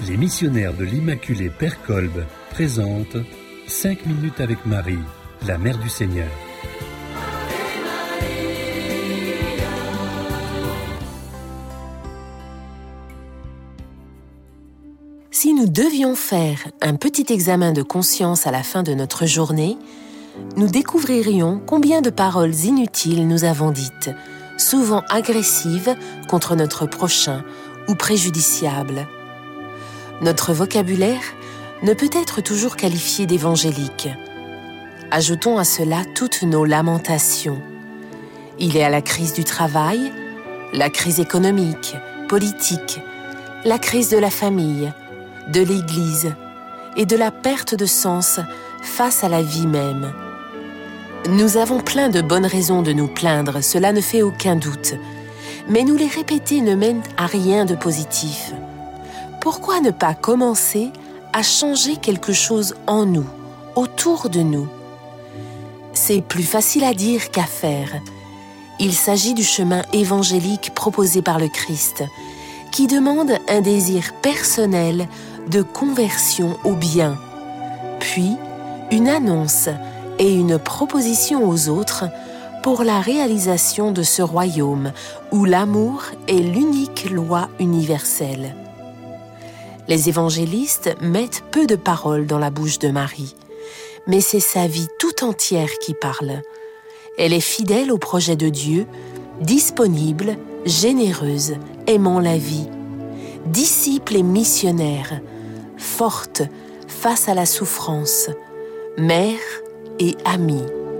Les missionnaires de l'Immaculée Père Kolb présentent 5 minutes avec Marie, la Mère du Seigneur. Si nous devions faire un petit examen de conscience à la fin de notre journée, nous découvririons combien de paroles inutiles nous avons dites, souvent agressives contre notre prochain ou préjudiciables. Notre vocabulaire ne peut être toujours qualifié d'évangélique. Ajoutons à cela toutes nos lamentations. Il y a la crise du travail, la crise économique, politique, la crise de la famille, de l'Église et de la perte de sens face à la vie même. Nous avons plein de bonnes raisons de nous plaindre, cela ne fait aucun doute. Mais nous les répéter ne mène à rien de positif. Pourquoi ne pas commencer à changer quelque chose en nous, autour de nous? C'est plus facile à dire qu'à faire. Il s'agit du chemin évangélique proposé par le Christ, qui demande un désir personnel de conversion au bien, puis une annonce et une proposition aux autres pour la réalisation de ce royaume où l'amour est l'unique loi universelle. Les évangélistes mettent peu de paroles dans la bouche de Marie, mais c'est sa vie tout entière qui parle. Elle est fidèle au projet de Dieu, disponible, généreuse, aimant la vie, disciple et missionnaire, forte face à la souffrance, mère et amie.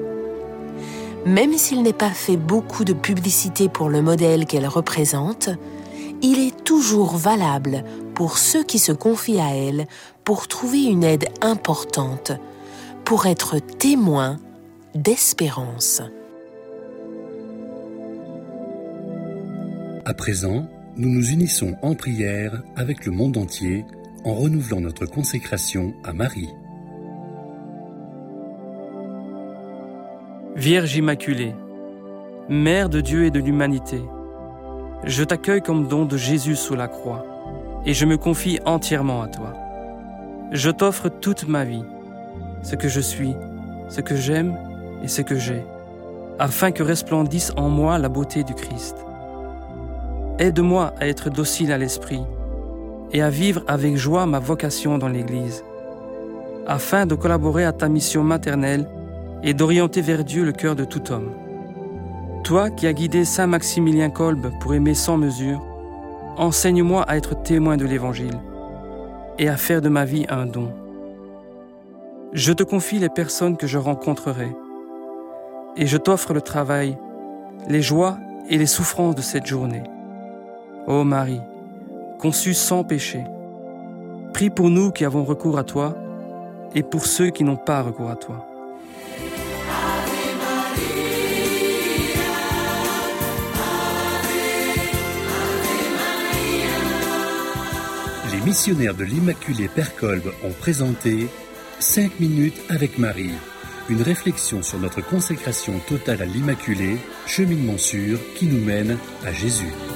Même s'il n'est pas fait beaucoup de publicité pour le modèle qu'elle représente, il est toujours valable pour ceux qui se confient à elle pour trouver une aide importante, pour être témoins d'espérance. À présent, nous nous unissons en prière avec le monde entier en renouvelant notre consécration à Marie. Vierge Immaculée, Mère de Dieu et de l'humanité, je t'accueille comme don de Jésus sous la croix et je me confie entièrement à toi. Je t'offre toute ma vie, ce que je suis, ce que j'aime et ce que j'ai, afin que resplendisse en moi la beauté du Christ. Aide-moi à être docile à l'esprit et à vivre avec joie ma vocation dans l'Église, afin de collaborer à ta mission maternelle et d'orienter vers Dieu le cœur de tout homme. Toi qui as guidé Saint Maximilien Kolb pour aimer sans mesure, enseigne-moi à être témoin de l'Évangile et à faire de ma vie un don. Je te confie les personnes que je rencontrerai et je t'offre le travail, les joies et les souffrances de cette journée. Ô Marie, conçue sans péché, prie pour nous qui avons recours à toi et pour ceux qui n'ont pas recours à toi. Les missionnaires de l'Immaculée Père Kolb ont présenté 5 minutes avec Marie, une réflexion sur notre consécration totale à l'Immaculée, cheminement sûr qui nous mène à Jésus.